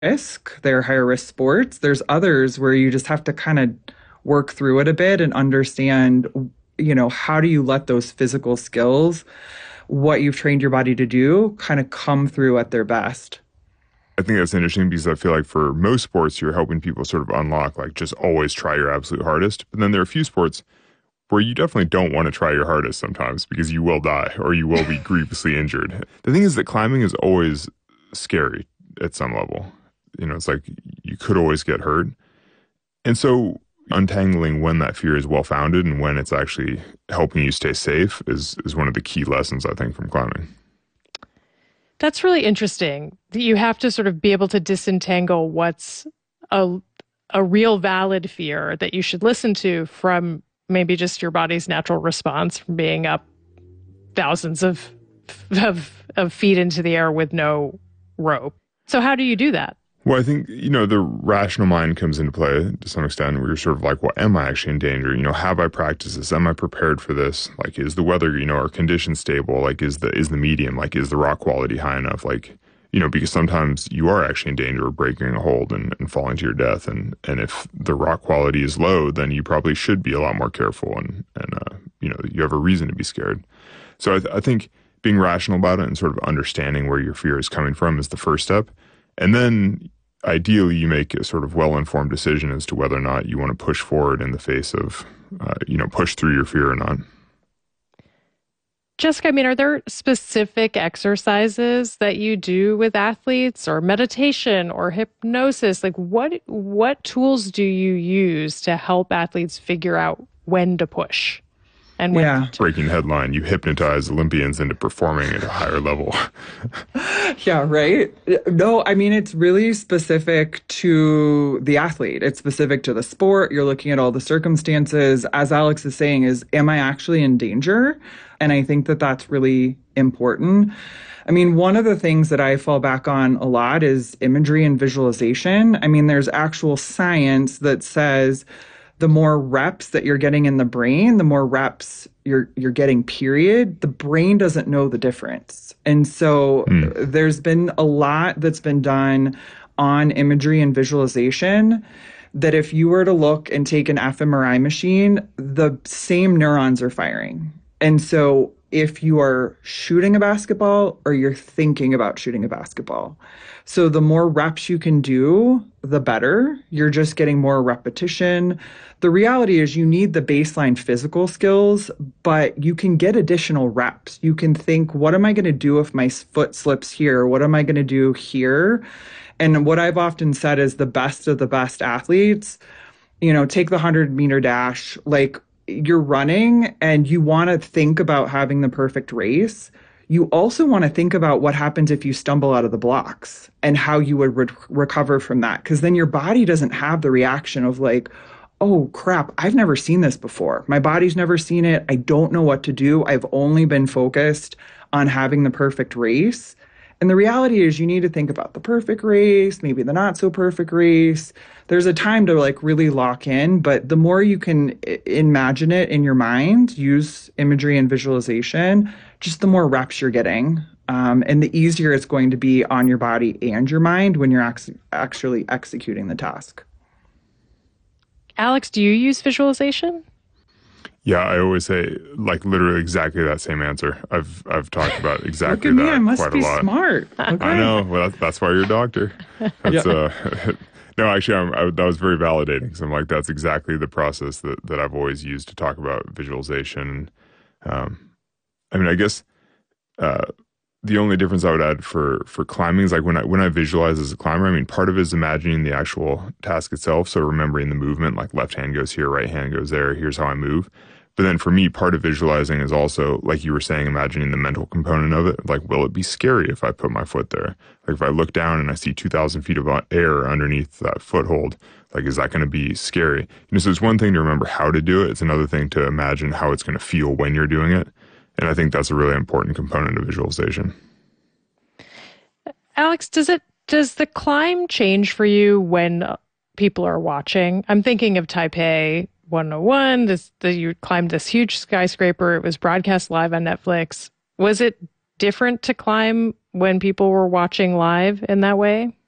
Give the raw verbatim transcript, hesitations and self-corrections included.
risk. They're higher risk sports. There's others where you just have to kind of work through it a bit and understand, you know, how do you let those physical skills, what you've trained your body to do, kind of come through at their best. I think that's interesting because I feel like for most sports, you're helping people sort of unlock, like, just always try your absolute hardest. But then there are a few sports where you definitely don't want to try your hardest sometimes because you will die or you will be grievously injured. The thing is that climbing is always scary at some level. You know, it's like you could always get hurt. And so untangling when that fear is well-founded and when it's actually helping you stay safe is, is one of the key lessons, I think, from climbing. That's really interesting. You have to sort of be able to disentangle what's a, a real valid fear that you should listen to from maybe just your body's natural response from being up thousands of, of, of feet into the air with no rope. So how do you do that? Well, I think, you know, the rational mind comes into play to some extent where you're sort of like, well, am I actually in danger? You know, have I practiced this? Am I prepared for this? Like, is the weather, you know, are conditions stable? Like, is the, is the medium, like, is the rock quality high enough? Like, you know, because sometimes you are actually in danger of breaking a hold and, and falling to your death. And, and if the rock quality is low, then you probably should be a lot more careful and, and uh, you know, you have a reason to be scared. So I, th- I think being rational about it and sort of understanding where your fear is coming from is the first step. And then ideally you make a sort of well-informed decision as to whether or not you want to push forward in the face of, uh, you know, push through your fear or not. Jessica, I mean, are there specific exercises that you do with athletes or meditation or hypnosis? Like what, what tools do you use to help athletes figure out when to push? And when Yeah. Breaking headline, you hypnotize Olympians into performing at a higher level. Yeah, right. No, I mean, it's really specific to the athlete. It's specific to the sport. You're looking at all the circumstances. As Alex is saying, is, am I actually in danger? And I think that that's really important. I mean, one of the things that I fall back on a lot is imagery and visualization. I mean, there's actual science that says the more reps that you're getting in the brain, the more reps you're you're getting, period. The brain doesn't know the difference. And so mm. there's been a lot that's been done on imagery and visualization that if you were to look and take an fMRI machine, the same neurons are firing. And so if you are shooting a basketball or you're thinking about shooting a basketball. So the more reps you can do, the better. You're just getting more repetition. The reality is you need the baseline physical skills, but you can get additional reps. You can think, what am I going to do if my foot slips here? What am I going to do here? And what I've often said is the best of the best athletes, you know, take the hundred meter dash, like you're running and you want to think about having the perfect race. You also want to think about what happens if you stumble out of the blocks and how you would re- recover from that. Because then your body doesn't have the reaction of like, oh, crap, I've never seen this before. My body's never seen it. I don't know what to do. I've only been focused on having the perfect race. And the reality is you need to think about the perfect race, maybe the not so perfect race. There's a time to like really lock in, but the more you can I- imagine it in your mind, use imagery and visualization, just the more reps you're getting. Um, and the easier it's going to be on your body and your mind when you're ac- actually executing the task. Alex, do you use visualization? Yeah, I always say like literally exactly that same answer. I've I've talked about exactly Look at that me, I must quite be a lot. Smart. Okay. I know. Well, that's, that's why you're a doctor. That's yeah. uh, no, actually, I'm, I, that was very validating. Because I'm like, that's exactly the process that, that I've always used to talk about visualization. Um, I mean, I guess uh, the only difference I would add for for climbing is like when I when I visualize as a climber, I mean, part of it is imagining the actual task itself. So remembering the movement, like left hand goes here, right hand goes there. Here's how I move. But then for me, part of visualizing is also, like you were saying, imagining the mental component of it. Like, will it be scary if I put my foot there? Like, if I look down and I see two thousand feet of air underneath that foothold, like, is that going to be scary? You know, so it's one thing to remember how to do it. It's another thing to imagine how it's going to feel when you're doing it. And I think that's a really important component of visualization. Alex, does it does the climb change for you when people are watching? I'm thinking of Taipei one oh one, this, the, you climbed this huge skyscraper. It was broadcast live on Netflix. Was it different to climb when people were watching live in that way?